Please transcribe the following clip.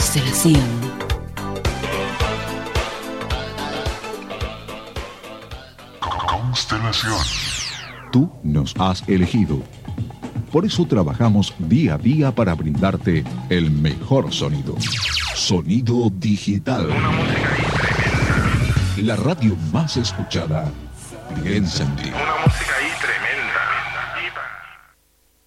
Constelación. Constelación. Tú nos has elegido. Por eso trabajamos día a día para brindarte el mejor sonido. Sonido digital. Una música La radio más escuchada. Piensa en ti. Una música